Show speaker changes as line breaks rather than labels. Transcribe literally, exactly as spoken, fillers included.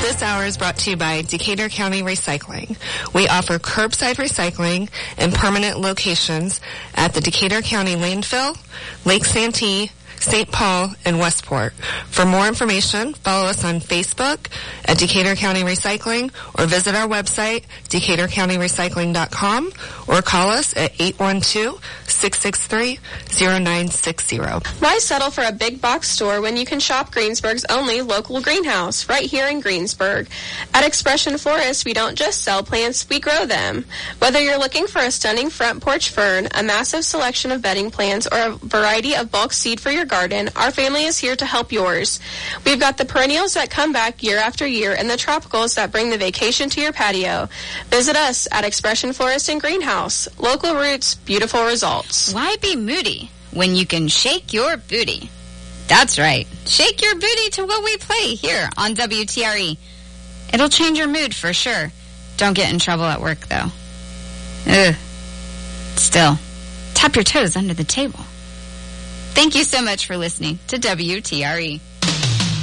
This hour is brought to you by Decatur County Recycling. We offer curbside recycling in permanent locations at the Decatur County Landfill, Lake Santee, Saint Paul, and Westport. For more information, follow us on Facebook at Decatur County Recycling or visit our website, decatur county recycling dot com, or call us at eight one two, six six three, zero nine six zero.
Why settle for a big box store when you can shop Greensburg's only local greenhouse right here in Greensburg? At Expression Forest, we don't just sell plants, we grow them. Whether you're looking for a stunning front porch fern, a massive selection of bedding plants, or a variety of bulk seed for your garden, our family is here to help yours. We've got the perennials that come back year after year and the tropicals that bring the vacation to your patio. Visit us at Expression Forest and Greenhouse. Local roots, beautiful results.
Why be moody when you can shake your booty? That's right. Shake your booty to what we play here on W T R E. It'll change your mood for sure. Don't get in trouble at work, though. Ugh. Still, tap your toes under the table. Thank you so much for listening to W T R E.